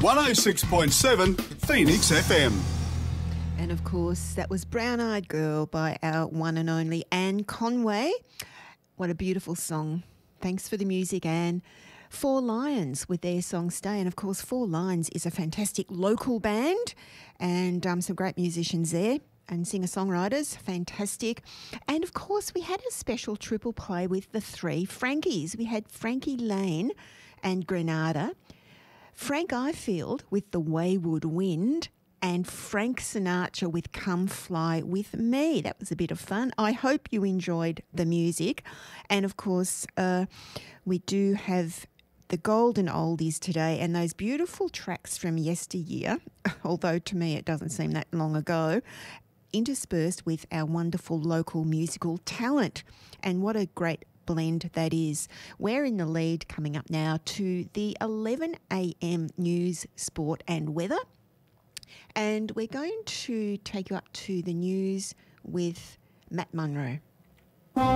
106.7 Phoenix FM. And of course, that was Brown Eyed Girl by our one and only Anne Conway. What a beautiful song. Thanks for the music, Anne. Four Lions with their song Stay. And of course, Four Lions is a fantastic local band and some great musicians there and singer-songwriters. Fantastic. And of course, we had a special triple play with the three Frankies. We had Frankie Lane and Granada, Frank Ifield with The Wayward Wind, and Frank Sinatra with Come Fly With Me. That was a bit of fun. I hope you enjoyed the music. And of course, we do have the golden oldies today and those beautiful tracks from yesteryear, although to me it doesn't seem that long ago, interspersed with our wonderful local musical talent. And what a great blend that is. We're in the lead coming up now to the 11 a.m. news, sport and weather. And we're going to take you up to the news with Matt Munro.